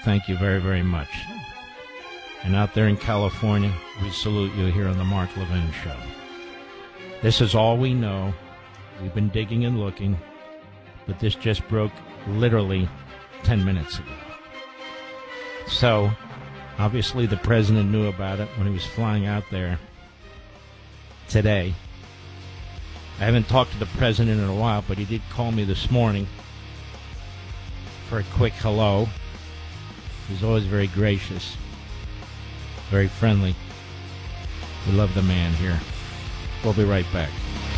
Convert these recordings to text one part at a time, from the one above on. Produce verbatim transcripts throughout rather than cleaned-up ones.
thank you very, very much. And out there in California, we salute you here on the Mark Levin Show. This is all we know. We've been digging and looking, but this just broke literally ten minutes ago. So, obviously the president knew about it when he was flying out there today. I haven't talked to the president in a while, but he did call me this morning for a quick hello. He's always very gracious, very friendly. We love the man here. We'll be right back.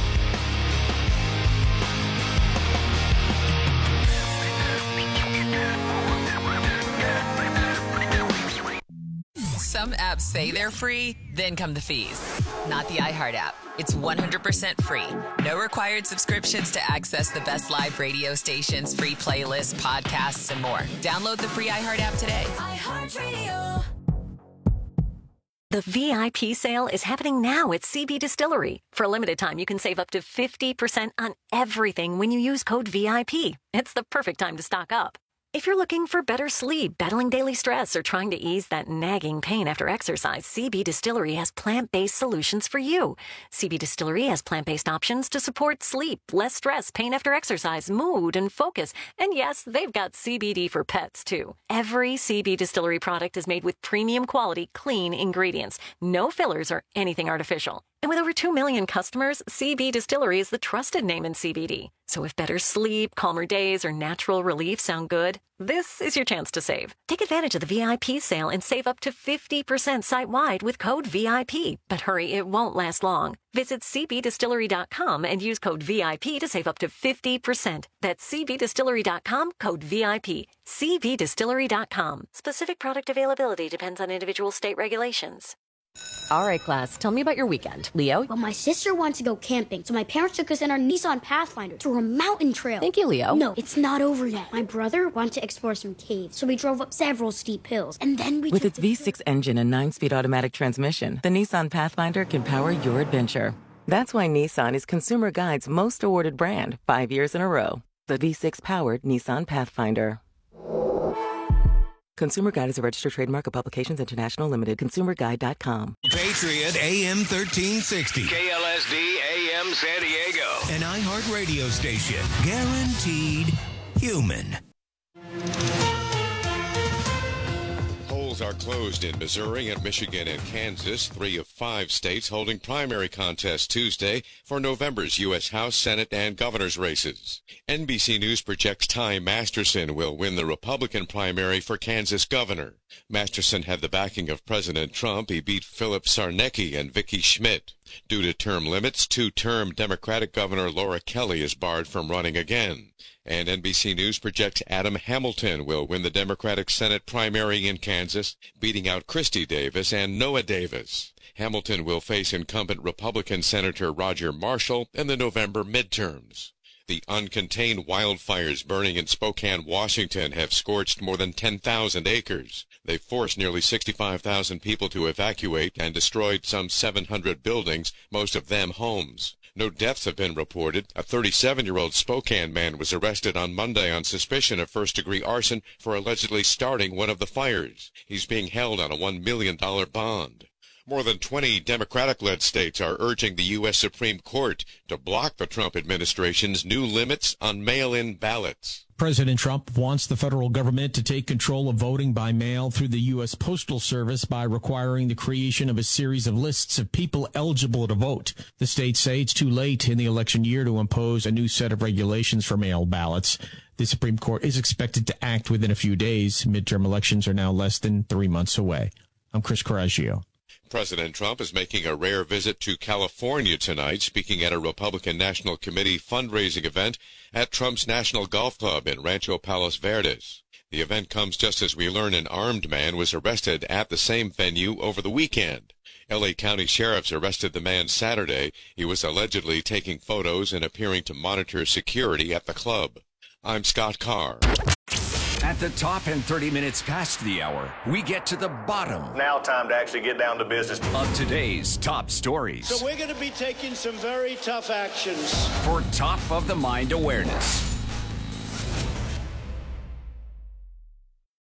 Some apps say they're free, then come the fees. Not the iHeart app. It's one hundred percent free. No required subscriptions to access the best live radio stations, free playlists, podcasts, and more. Download the free iHeart app today. iHeartRadio. The V I P sale is happening now at C B Distillery. For a limited time, you can save up to fifty percent on everything when you use code V I P. It's the perfect time to stock up. If you're looking for better sleep, battling daily stress, or trying to ease that nagging pain after exercise, C B Distillery has plant-based solutions for you. C B Distillery has plant-based options to support sleep, less stress, pain after exercise, mood, and focus. And yes, they've got C B D for pets, too. Every C B Distillery product is made with premium quality, clean ingredients. No fillers or anything artificial. And with over two million customers, C B Distillery is the trusted name in C B D. So if better sleep, calmer days, or natural relief sound good, this is your chance to save. Take advantage of the V I P sale and save up to fifty percent site-wide with code V I P. But hurry, it won't last long. Visit c b distillery dot com and use code V I P to save up to fifty percent. That's c b distillery dot com, code V I P. c b distillery dot com. Specific product availability depends on individual state regulations. All right, class, tell me about your weekend. Leo? Well, my sister wants to go camping, so my parents took us in our Nissan Pathfinder through a mountain trail. Thank you, Leo. No, it's not over yet. My brother wanted to explore some caves, so we drove up several steep hills, and then we With took its the V six engine and nine-speed automatic transmission, the Nissan Pathfinder can power your adventure. That's why Nissan is Consumer Guide's most awarded brand, five years in a row. The V six-powered Nissan Pathfinder. Consumer Guide is a registered trademark of Publications International Limited. consumer guide dot com. Patriot A M thirteen sixty. K L S D A M San Diego. An iHeart radio station. Guaranteed human. Polls are closed in Missouri and Michigan and Kansas, three of five states holding primary contests Tuesday for November's U S House, Senate, and governor's races. N B C News projects Ty Masterson will win the Republican primary for Kansas governor. Masterson had the backing of President Trump. He beat Philip Sarnecki and Vicki Schmidt. Due to term limits, two-term Democratic Governor Laura Kelly is barred from running again. And N B C News projects Adam Hamilton will win the Democratic Senate primary in Kansas, beating out Christy Davis and Noah Davis. Hamilton will face incumbent Republican Senator Roger Marshall in the November midterms. The uncontained wildfires burning in Spokane, Washington have scorched more than ten thousand acres. They forced nearly sixty-five thousand people to evacuate and destroyed some seven hundred buildings, most of them homes. No deaths have been reported. A thirty-seven-year-old Spokane man was arrested on Monday on suspicion of first-degree arson for allegedly starting one of the fires. He's being held on a one million dollars bond. More than twenty Democratic-led states are urging the U S Supreme Court to block the Trump administration's new limits on mail-in ballots. President Trump wants the federal government to take control of voting by mail through the U S Postal Service by requiring the creation of a series of lists of people eligible to vote. The states say it's too late in the election year to impose a new set of regulations for mail ballots. The Supreme Court is expected to act within a few days. Midterm elections are now less than three months away. I'm Chris Coraggio. President Trump is making a rare visit to California tonight, speaking at a Republican National Committee fundraising event at Trump's National Golf Club in Rancho Palos Verdes. The event comes just as we learn an armed man was arrested at the same venue over the weekend. L A County sheriffs arrested the man Saturday. He was allegedly taking photos and appearing to monitor security at the club. I'm Scott Carr. At the top and thirty minutes past the hour, we get to the bottom. Now time to actually get down to business. Of today's top stories. So we're going to be taking some very tough actions. For top of the mind awareness.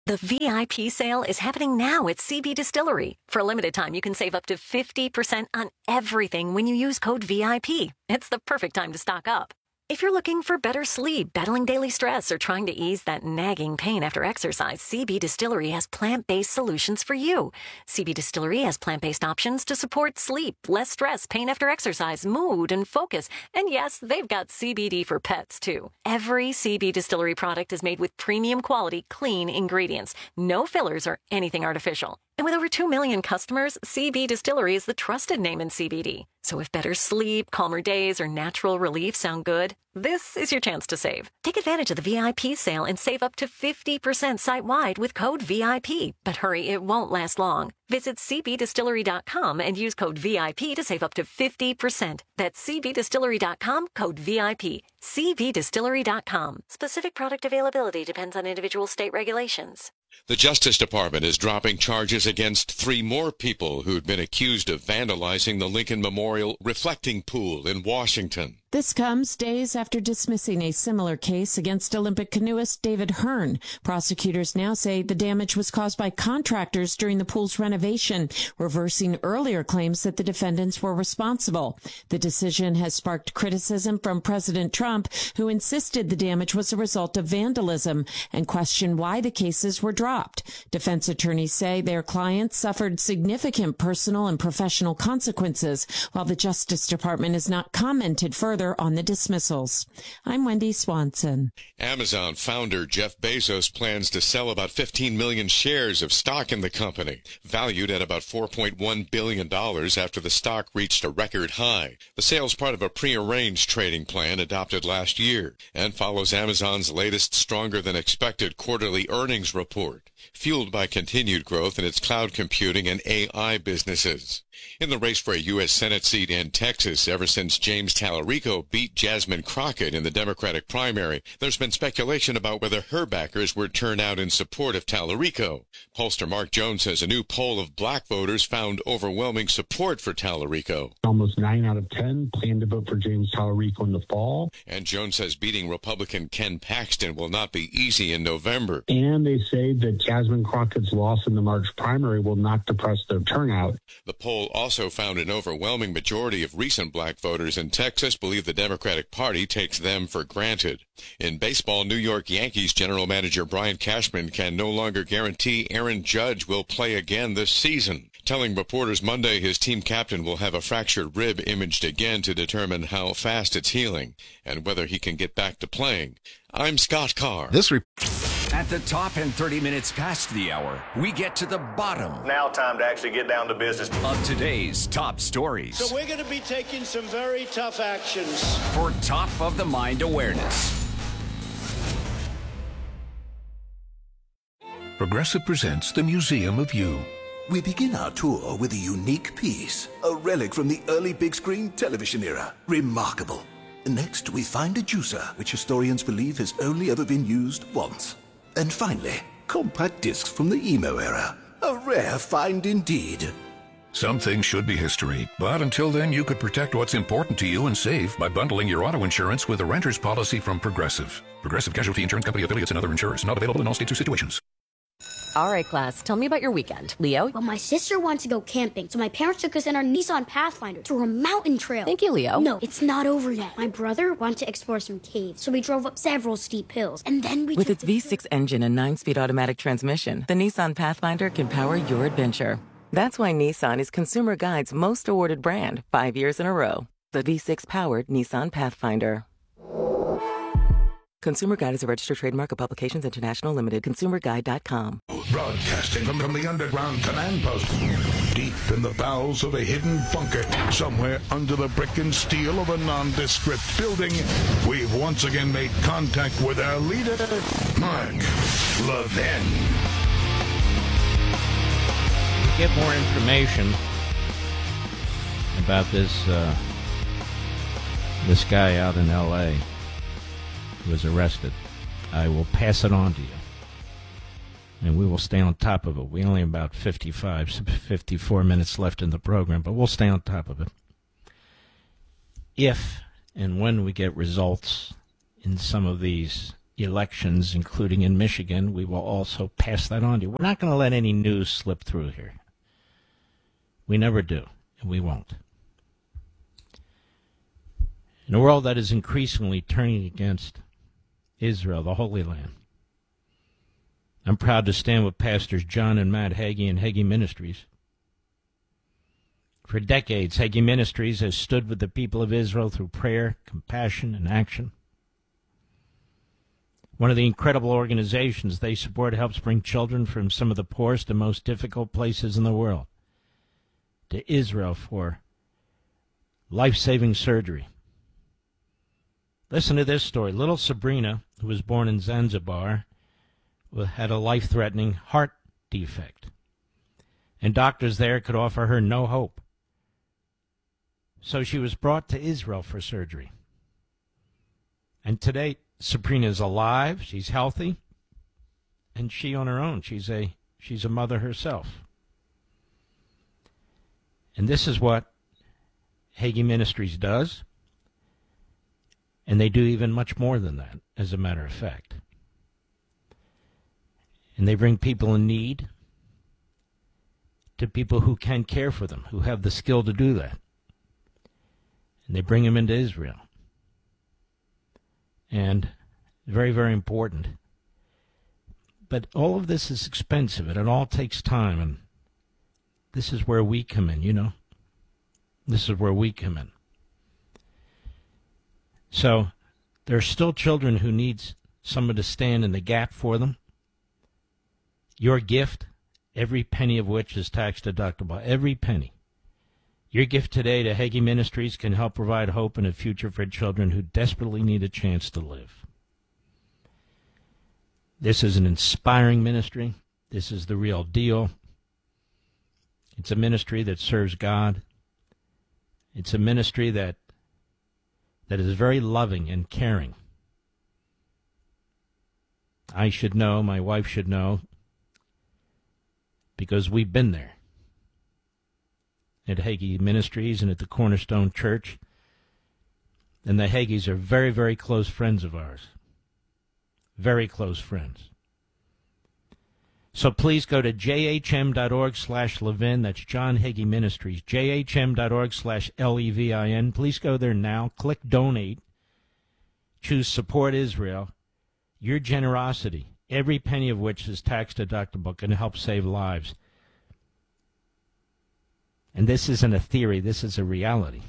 The V I P sale is happening now at C B Distillery. For a limited time, you can save up to fifty percent on everything when you use code V I P. It's the perfect time to stock up. If you're looking for better sleep, battling daily stress, or trying to ease that nagging pain after exercise, C B Distillery has plant-based solutions for you. C B Distillery has plant-based options to support sleep, less stress, pain after exercise, mood, and focus. And yes, they've got C B D for pets, too. Every C B Distillery product is made with premium quality, clean ingredients. No fillers or anything artificial. And with over two million customers, C B Distillery is the trusted name in C B D. So if better sleep, calmer days, or natural relief sound good, this is your chance to save. Take advantage of the V I P sale and save up to fifty percent site-wide with code V I P. But hurry, it won't last long. Visit c b distillery dot com and use code V I P to save up to fifty percent. That's c b distillery dot com, code V I P. c b distillery dot com. Specific product availability depends on individual state regulations. The Justice Department is dropping charges against three more people who'd been accused of vandalizing the Lincoln Memorial reflecting pool in Washington. This comes days after dismissing a similar case against Olympic canoeist David Hearn. Prosecutors now say the damage was caused by contractors during the pool's renovation, reversing earlier claims that the defendants were responsible. The decision has sparked criticism from President Trump, who insisted the damage was a result of vandalism and questioned why the cases were dropped. Defense attorneys say their clients suffered significant personal and professional consequences, while the Justice Department has not commented further on the dismissals. I'm Wendy Swanson. Amazon founder Jeff Bezos plans to sell about fifteen million shares of stock in the company, valued at about four point one billion dollars after the stock reached a record high. The sale is part of a prearranged trading plan adopted last year and follows Amazon's latest stronger-than-expected quarterly earnings report, fueled by continued growth in its cloud computing and A I businesses. In the race for a U S Senate seat in Texas, ever since James Tallarico beat Jasmine Crockett in the Democratic primary, there's been speculation about whether her backers would turn out in support of Tallarico. Pollster Mark Jones says a new poll of black voters found overwhelming support for Tallarico. Almost nine out of ten plan to vote for James Tallarico in the fall. And Jones says beating Republican Ken Paxton will not be easy in November. And they say that Jasmine Crockett's loss in the March primary will not depress their turnout. The poll also found an overwhelming majority of recent black voters in Texas believe the Democratic Party takes them for granted. In baseball, New York Yankees general manager Brian Cashman can no longer guarantee Aaron Judge will play again this season, telling reporters Monday his team captain will have a fractured rib imaged again to determine how fast it's healing and whether he can get back to playing. I'm Scott Carr. This re- At the top and thirty minutes past the hour, we get to the bottom. Now time to actually get down to business. Of today's top stories. So we're going to be taking some very tough actions. For top of the mind awareness. Progressive presents the Museum of You. We begin our tour with a unique piece, a relic from the early big screen television era. Remarkable. Next, we find a juicer, which historians believe has only ever been used once. And finally, compact discs from the emo era. A rare find indeed. Some things should be history, but until then you could protect what's important to you and save by bundling your auto insurance with a renter's policy from Progressive. Progressive Casualty Insurance Company affiliates and other insurers. Not available in all states or situations. All right, class, tell me about your weekend. Leo? Well, my sister wanted to go camping, so my parents took us in our Nissan Pathfinder through a mountain trail. Thank you, Leo. No, it's not over yet. My brother wanted to explore some caves, so we drove up several steep hills, and then we... With its V six engine and nine-speed automatic transmission, the Nissan Pathfinder can power your adventure. That's why Nissan is Consumer Guide's most awarded brand, five years in a row. The V six-powered Nissan Pathfinder. Consumer Guide is a registered trademark of Publications International Limited. consumer guide dot com. Broadcasting from, from the underground command post, deep in the bowels of a hidden bunker, somewhere under the brick and steel of a nondescript building, we've once again made contact with our leader, Mark Levin. To get more information about this uh, this guy out in L A who was arrested, I will pass it on to you. And we will stay on top of it. We only have about fifty-five, fifty-four minutes left in the program, but we'll stay on top of it. If and when we get results in some of these elections, including in Michigan, we will also pass that on to you. We're not going to let any news slip through here. We never do, and we won't. In a world that is increasingly turning against Israel, the Holy Land, I'm proud to stand with Pastors John and Matt Hagee and Hagee Ministries. For decades, Hagee Ministries has stood with the people of Israel through prayer, compassion, and action. One of the incredible organizations they support helps bring children from some of the poorest and most difficult places in the world to Israel for life-saving surgery. Listen to this story. Little Sabrina, who was born in Zanzibar, had a life-threatening heart defect, and doctors there could offer her no hope. So she was brought to Israel for surgery. And today, Sabrina is alive, she's healthy, and she on her own, she's a she's a mother herself. And this is what Hagee Ministries does. And they do even much more than that, as a matter of fact. And they bring people in need to people who can care for them, who have the skill to do that. And they bring them into Israel. And very, very important. But all of this is expensive, and it all takes time. And this is where we come in, you know. This is where we come in. So there are still children who need someone to stand in the gap for them. Your gift, every penny of which is tax deductible, every penny. Your gift today to Hagee Ministries can help provide hope and a future for children who desperately need a chance to live. This is an inspiring ministry. This is the real deal. It's a ministry that serves God. It's a ministry that that is very loving and caring. I should know, my wife should know, because we've been there at Hagee Ministries and at the Cornerstone Church. And the Hagees are very, very close friends of ours. Very close friends. So please go to jhm.org slash Levin. That's John Hagee Ministries. jhm.org slash L-E-V-I-N. Please go there now. Click Donate. Choose Support Israel. Your generosity, every penny of which is tax deductible, can help save lives. And this isn't a theory. This is a reality.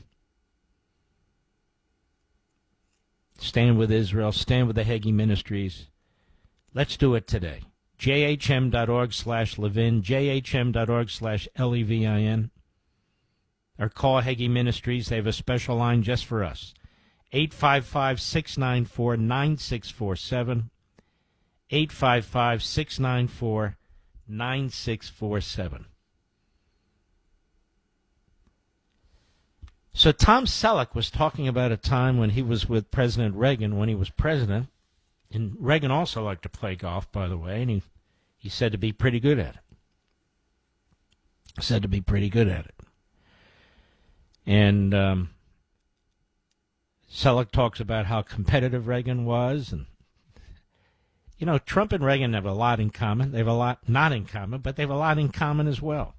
Stand with Israel. Stand with the Hagee Ministries. Let's do it today. jhm.org slash Levin, jhm.org slash L-E-V-I-N. Or call Hagee Ministries. They have a special line just for us. eight five five, six nine four, nine six four seven. eight five five, six nine four, nine six four seven. So Tom Selleck was talking about a time when he was with President Reagan, when he was president. And Reagan also liked to play golf, by the way, and he, he said to be pretty good at it. Said to be pretty good at it. And um, Selleck talks about how competitive Reagan was. And, you know, Trump and Reagan have a lot in common. They have a lot not in common, but they have a lot in common as well.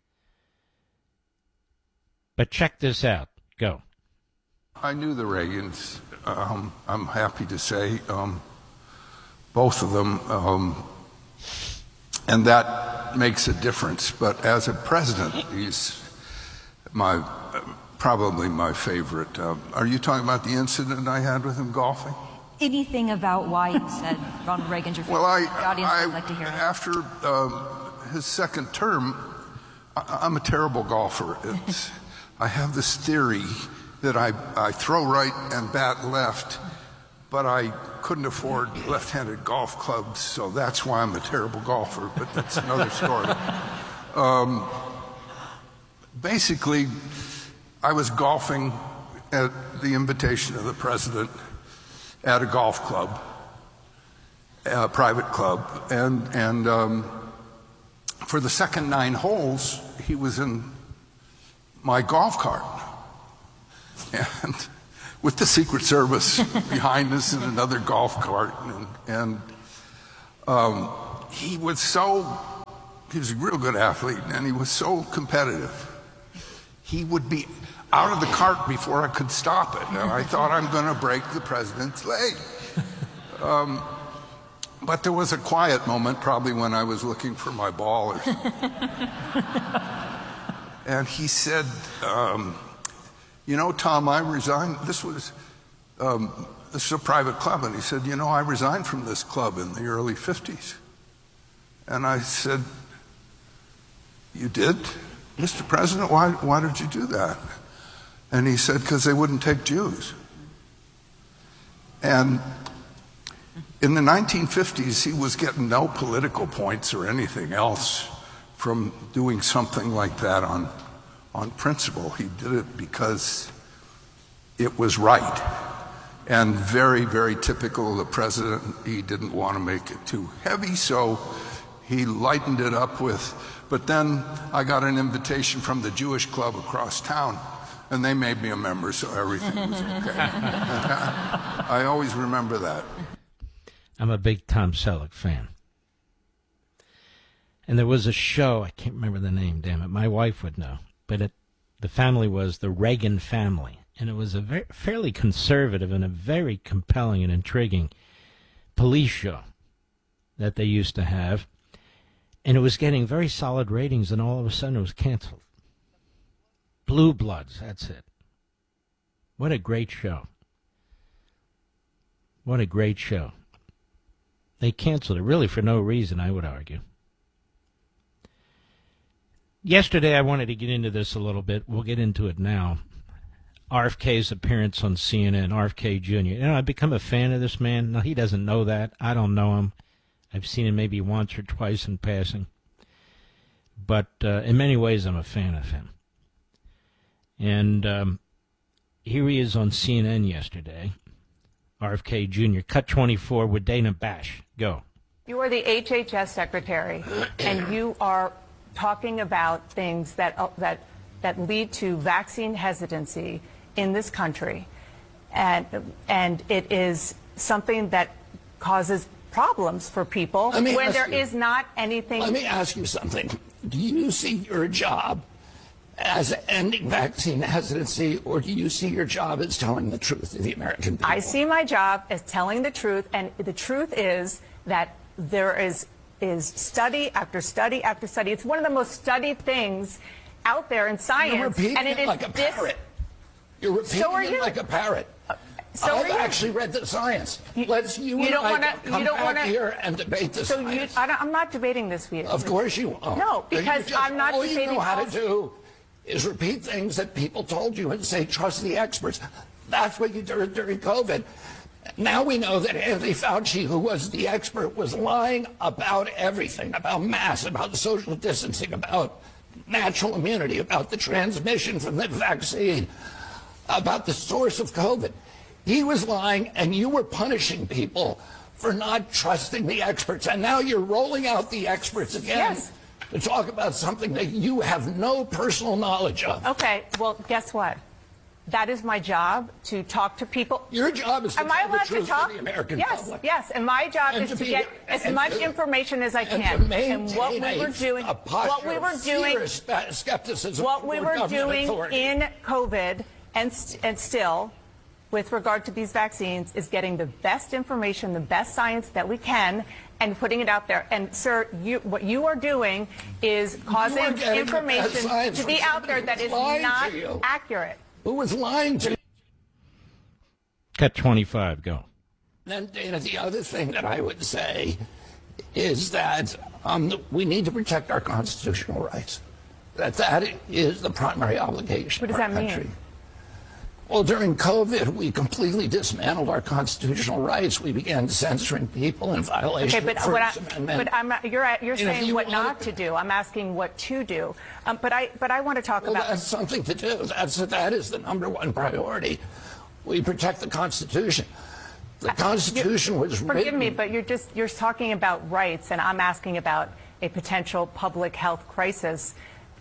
But check this out. Go. I knew the Reagans, um, I'm happy to say, um, both of them, um, and that makes a difference. But as a president, he's my uh, probably my favorite. Uh, are you talking about the incident I had with him golfing? Anything about why you said Ronald Reagan's your favorite? Well, I, the audience I, would like to hear it. After uh, his second term, I, I'm a terrible golfer. It's, I have this theory that I, I throw right and bat left, but I couldn't afford left-handed golf clubs, so that's why I'm a terrible golfer, but that's another story. Um, basically, I was golfing at the invitation of the president at a golf club, a private club, and, and um, for the second nine holes, he was in my golf cart. And with the Secret Service behind us in another golf cart. And, and um, he was so, he was a real good athlete, and he was so competitive. He would be out of the cart before I could stop it. And I thought, I'm going to break the president's leg. Um, but there was a quiet moment, probably when I was looking for my ball or something. And he said, um, you know, Tom, I resigned. This was, um, this is a private club. And he said, you know, I resigned from this club in the early fifties. And I said, you did? Mister President, why, why did you do that? And he said, because they wouldn't take Jews. And in the nineteen fifties, he was getting no political points or anything else from doing something like that on, on principle. He did it because it was right. And very, very typical of the president, he didn't want to make it too heavy, so he lightened it up with, but then I got an invitation from the Jewish club across town, and they made me a member, so everything was okay. I always remember that. I'm a big Tom Selleck fan. And there was a show, I can't remember the name, damn it, my wife would know, but it, the family was the Reagan family, and it was a very, fairly conservative and a very compelling and intriguing police show that they used to have, and it was getting very solid ratings, and all of a sudden it was canceled. Blue Bloods, that's it. What a great show. What a great show. They canceled it, really for no reason, I would argue. Yesterday, I wanted to get into this a little bit. We'll get into it now. R F K's appearance on C N N, R F K Junior You know, I've become a fan of this man. Now, he doesn't know that. I don't know him. I've seen him maybe once or twice in passing. But uh, in many ways, I'm a fan of him. And um, here he is on C N N yesterday. R F K Junior, Cut twenty-four with Dana Bash. Go. You are the H H S secretary, and you are talking about things that uh, that that lead to vaccine hesitancy in this country, and and it is something that causes problems for people when there you, is not anything. Let me ask you something. Do you see your job as ending vaccine hesitancy, or do you see your job as telling the truth to the American people? I see my job as telling the truth, and the truth is that there is is study after study after study. It's one of the most studied things out there in science. You're repeating and it it is like a parrot. You're repeating so are it you. like a parrot. Uh, so I've are you. actually read the science. You, Let's you, you and don't I wanna, come you don't back wanna, here and debate the so science. You, I don't, I'm not debating this with you. Of course you won't. No, because just, I'm not all debating. All you know how also. to do is repeat things that people told you and say, trust the experts. That's what you did during COVID. Now we know that Anthony Fauci, who was the expert, was lying about everything, about masks, about social distancing, about natural immunity, about the transmission from the vaccine, about the source of COVID. He was lying, and you were punishing people for not trusting the experts. And now you're rolling out the experts again. Yes. To talk about something that you have no personal knowledge of. Okay, well, guess what? That is my job, to talk to people. Your job is to Am I tell the allowed truth to talk? to the American yes, public. Yes, and my job And is to to be- get as and much to- information as I and can. to maintain and what we a- were doing, a posture what we were of doing, fear, spe- skepticism what we toward were government doing authority. in COVID and st- and still, with regard to these vaccines, is getting the best information, the best science that we can, and putting it out there. And, sir, you, what you are doing is causing You are getting the best information science to be from out there that is somebody who's lying not to you. accurate. Who was lying to you? Cut twenty-five, go. Then, Dana, the other thing that I would say is that um, we need to protect our constitutional rights. That that is the primary obligation What does of our that mean? country. Well, during COVID, we completely dismantled our constitutional rights. We began censoring people in violation Okay, but of the what I, First Amendment. but I'm not, you're you're You know, if saying you what wanna- not to do. I'm asking what to do. Um, but I but I want to talk Well, about. that's something to do. That's that is the number one priority. We protect the Constitution. The Constitution was Forgive written. me, but you're just you're talking about rights, and I'm asking about a potential public health crisis.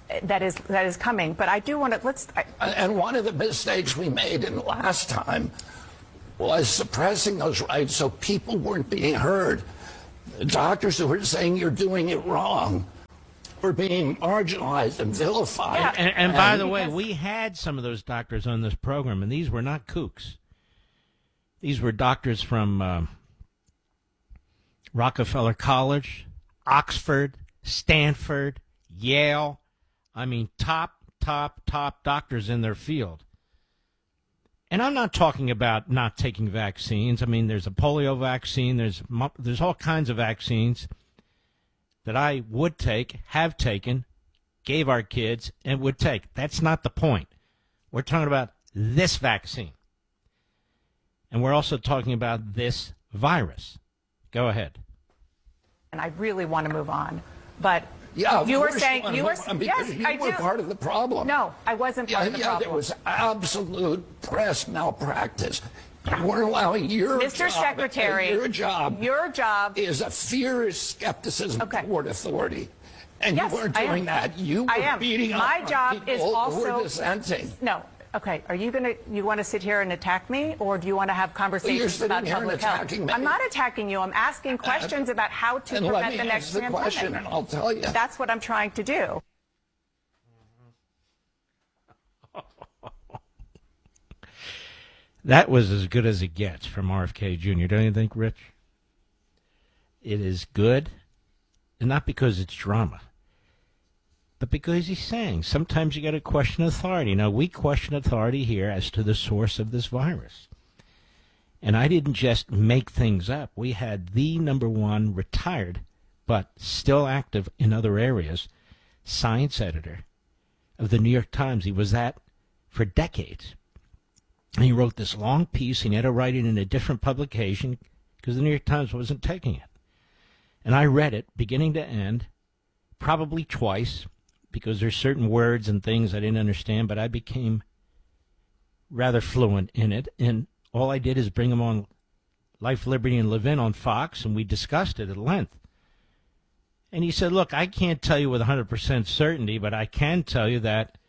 that is that is coming. But I do want to let's. I, and one of the mistakes we made in the last time was suppressing those rights so people weren't being heard. The doctors who were saying you're doing it wrong were being marginalized and vilified. Yeah. And, and by the way, we had some of those doctors on this program, and these were not kooks. These were doctors from uh, Rockefeller College, Oxford, Stanford, Yale. I mean, top, top, top doctors in their field. And I'm not talking about not taking vaccines. I mean, there's a polio vaccine. There's there's all kinds of vaccines that I would take, have taken, gave our kids, and would take. That's not the point. We're talking about this vaccine. And we're also talking about this virus. Go ahead. And I really want to move on. But yeah, you were saying you were yes, you I were do. part of the problem. No, I wasn't part yeah, of the yeah, problem. There was absolute press malpractice. You weren't allowing your Mister job. Secretary, your job. Your job is a fierce skepticism okay. toward authority, and yes, you weren't doing that. You were I am. beating My up job people is also who were dissenting. No. Okay, are you going to, you want to sit here and attack me, or do you want to have conversations well, about public health? Me. I'm not attacking you. I'm asking questions uh, about how to and prevent let me the next the pandemic. Question and I'll tell you. That's what I'm trying to do. That was as good as it gets from R F K Junior, don't you think, Rich? It is good, and not because it's drama, but because he's saying sometimes you got to question authority. Now, we question authority here as to the source of this virus. And I didn't just make things up. We had the number one retired, but still active in other areas, science editor of the New York Times. He was that for decades. And he wrote this long piece, and he had to write it in a different publication because the New York Times wasn't taking it. And I read it beginning to end, probably twice, because there's certain words and things I didn't understand, but I became rather fluent in it. And all I did is bring him on Life, Liberty, and Levin on Fox, and we discussed it at length. And he said, look, I can't tell you with one hundred percent certainty, but I can tell you that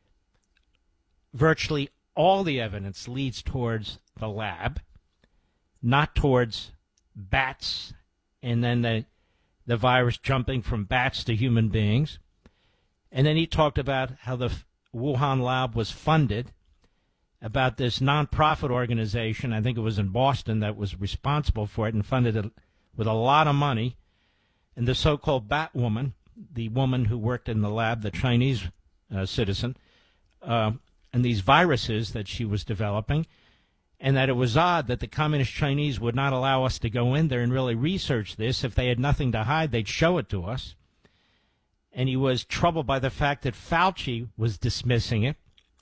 virtually all the evidence leads towards the lab, not towards bats, and then the, the virus jumping from bats to human beings. And then he talked about how the Wuhan lab was funded, about this nonprofit organization, I think it was in Boston, that was responsible for it and funded it with a lot of money. And the so-called Bat Woman, the woman who worked in the lab, the Chinese uh, citizen, uh, and these viruses that she was developing, and that it was odd that the communist Chinese would not allow us to go in there and really research this. If they had nothing to hide, they'd show it to us. And he was troubled by the fact that Fauci was dismissing it,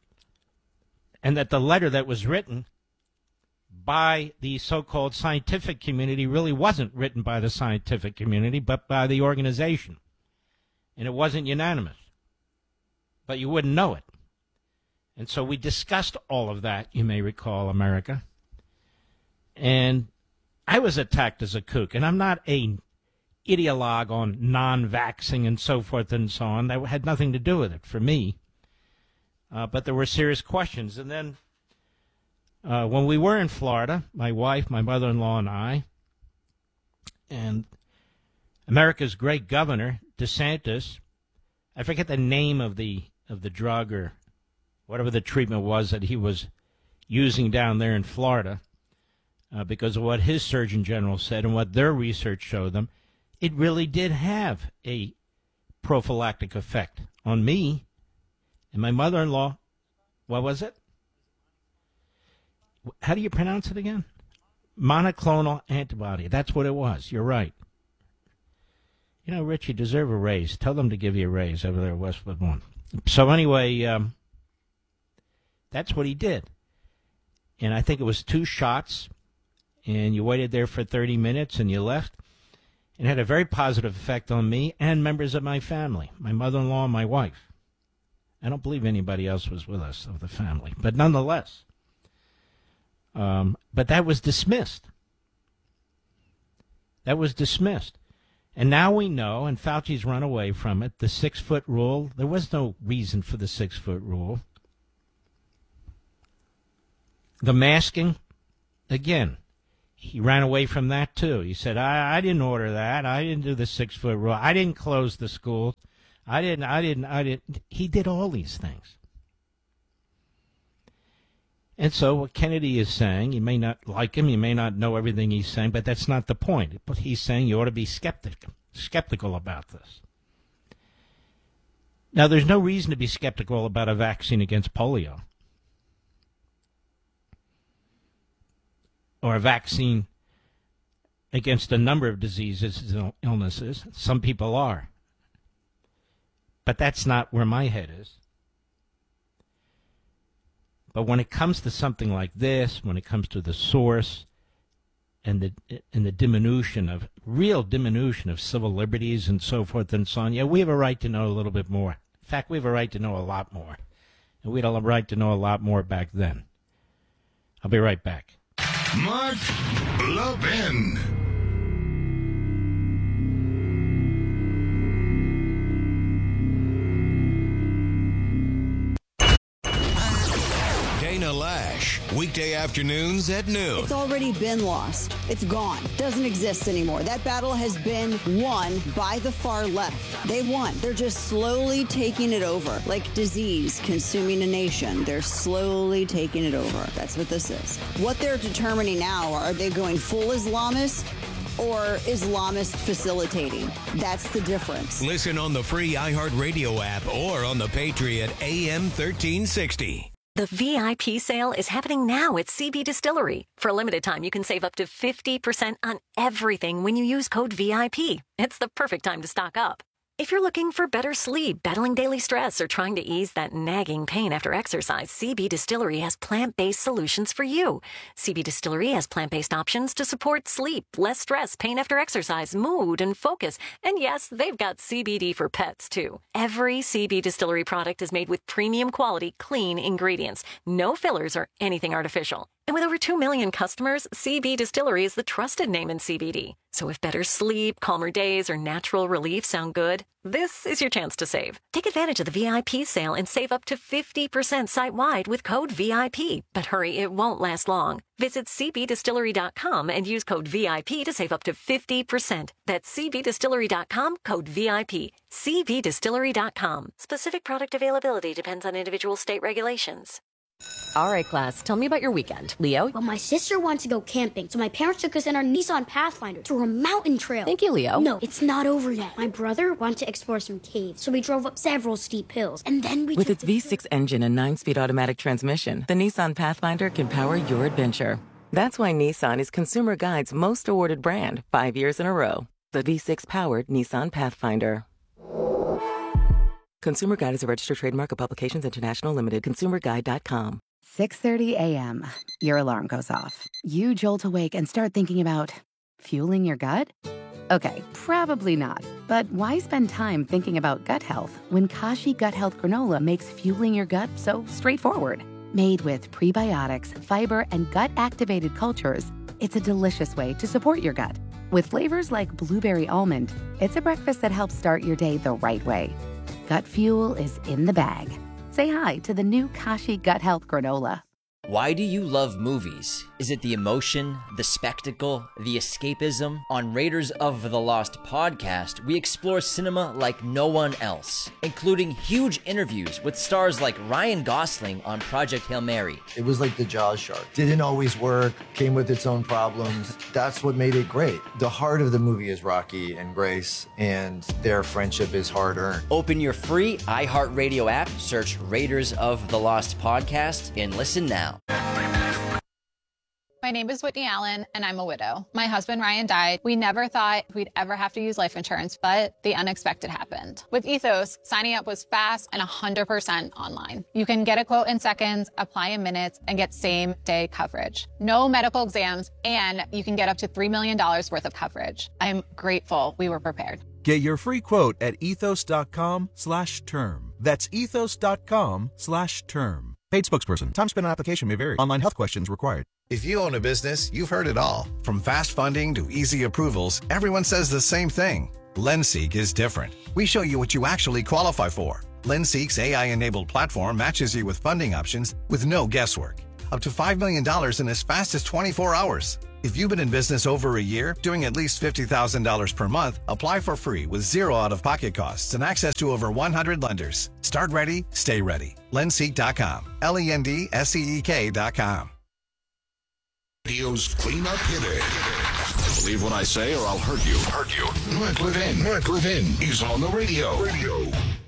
and that the letter that was written by the so-called scientific community really wasn't written by the scientific community, but by the organization. And it wasn't unanimous. But you wouldn't know it. And so we discussed all of that, you may recall, America. And I was attacked as a kook, and I'm not a ideologue on non-vaxxing and so forth and so on. That had nothing to do with it for me. Uh, but there were serious questions. And then uh, when we were in Florida, my wife, my mother-in-law, and I, and America's great governor, DeSantis, I forget the name of the of the drug or whatever the treatment was that he was using down there in Florida, uh, because of what his Surgeon General said and what their research showed them, it really did have a prophylactic effect on me and my mother-in-law. What was it? How do you pronounce it again? Monoclonal antibody. That's what it was. You're right. You know, Rich, you deserve a raise. Tell them to give you a raise over there at Westwood One. So anyway, um, that's what he did. And I think it was two shots, and you waited there for thirty minutes, and you left. It had a very positive effect on me and members of my family, my mother-in-law and my wife. I don't believe anybody else was with us of the family, but nonetheless. Um, but that was dismissed. That was dismissed. And now we know, and Fauci's run away from it, the six-foot rule. There was no reason for the six-foot rule. The masking, again, he ran away from that, too. He said, I, I didn't order that. I didn't do the six-foot rule. I didn't close the schools. I didn't, I didn't, I didn't. He did all these things. And so what Kennedy is saying, you may not like him, you may not know everything he's saying, but that's not the point. But he's saying you ought to be skeptical, skeptical about this. Now, there's no reason to be skeptical about a vaccine against polio or a vaccine against a number of diseases and illnesses. Some people are. But that's not where my head is. But when it comes to something like this, when it comes to the source and the and the diminution of, real diminution of civil liberties and so forth and so on, yeah, we have a right to know a little bit more. In fact, we have a right to know a lot more. And we had a right to know a lot more back then. I'll be right back. Mark Levin. Dana Lash, weekday afternoons at noon. It's already been lost. It's gone. Doesn't exist anymore. That battle has been won by the far left. They won. They're just slowly taking it over. Like disease consuming a nation. They're slowly taking it over. That's what this is. What they're determining now, are they going full Islamist or Islamist facilitating? That's the difference. Listen on the free iHeartRadio app or on the Patriot A M thirteen sixty. The V I P sale is happening now at C B Distillery. For a limited time, you can save up to fifty percent on everything when you use code V I P. It's the perfect time to stock up. If you're looking for better sleep, battling daily stress, or trying to ease that nagging pain after exercise, C B Distillery has plant-based solutions for you. C B Distillery has plant-based options to support sleep, less stress, pain after exercise, mood, and focus. And yes, they've got C B D for pets, too. Every C B Distillery product is made with premium quality, clean ingredients. No fillers or anything artificial. And with over two million customers, C B Distillery is the trusted name in C B D. So if better sleep, calmer days, or natural relief sound good, this is your chance to save. Take advantage of the V I P sale and save up to fifty percent site-wide with code V I P. But hurry, it won't last long. Visit c b distillery dot com and use code V I P to save up to fifty percent. That's c b distillery dot com, code V I P. c b distillery dot com. Specific product availability depends on individual state regulations. All right, class, tell me about your weekend. Leo? Well, my sister wants to go camping, so my parents took us in our Nissan Pathfinder through a mountain trail. Thank you, Leo. No, it's not over yet. My brother wanted to explore some caves, so we drove up several steep hills, and then we With took its the V six engine and nine-speed automatic transmission, the Nissan Pathfinder can power your adventure. That's why Nissan is Consumer Guide's most awarded brand five years in a row. The V six-powered Nissan Pathfinder. Consumer Guide is a registered trademark of Publications International Limited. consumer guide dot com. six thirty a.m. Your alarm goes off. You jolt awake and start thinking about fueling your gut? Okay, probably not. But why spend time thinking about gut health when Kashi Gut Health Granola makes fueling your gut so straightforward? Made with prebiotics, fiber, and gut-activated cultures, it's a delicious way to support your gut. With flavors like blueberry almond, it's a breakfast that helps start your day the right way. Gut fuel is in the bag. Say hi to the new Kashi Gut Health Granola. Why do you love movies? Is it the emotion, the spectacle, the escapism? On Raiders of the Lost podcast, we explore cinema like no one else, including huge interviews with stars like Ryan Gosling on Project Hail Mary. It was like the Jaws shark. Didn't always work, came with its own problems. That's what made it great. The heart of the movie is Rocky and Grace, and their friendship is hard-earned. Open your free iHeartRadio app, search Raiders of the Lost podcast, and listen now. My name is Whitney Allen, and I'm a widow. My husband, Ryan, died. We never thought we'd ever have to use life insurance, but the unexpected happened. With Ethos, signing up was fast and one hundred percent online. You can get a quote in seconds, apply in minutes, and get same-day coverage. No medical exams, and you can get up to three million dollars worth of coverage. I'm grateful we were prepared. Get your free quote at ethos.com slash term. That's ethos.com slash term. Paid spokesperson. Time spent on application may vary. Online health questions required. If you own a business, you've heard it all. From fast funding to easy approvals, everyone says the same thing. LendSeek is different. We show you what you actually qualify for. LendSeek's A I-enabled platform matches you with funding options with no guesswork. Up to five million dollars in as fast as twenty-four hours. If you've been in business over a year, doing at least fifty thousand dollars per month, apply for free with zero out-of-pocket costs and access to over one hundred lenders. Start ready, stay ready. Lendseek dot com. L E N D S E E K dot com. Radio's cleanup hitter. Believe what I say or I'll hurt you. Hurt you. Mark Levin. Mark Levin is on the radio. Radio.